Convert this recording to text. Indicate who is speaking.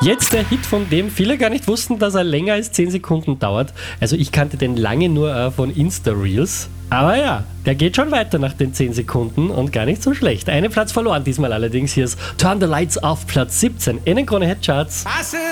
Speaker 1: Jetzt der Hit, von dem viele gar nicht wussten, dass er länger als 10 Sekunden dauert. Also ich kannte den lange nur von Insta-Reels. Aber ja, der geht schon weiter nach den 10 Sekunden und gar nicht so schlecht. Einen Platz verloren diesmal allerdings. Hier ist Turn the Lights Off, Platz 17 in den Krone Hit Charts.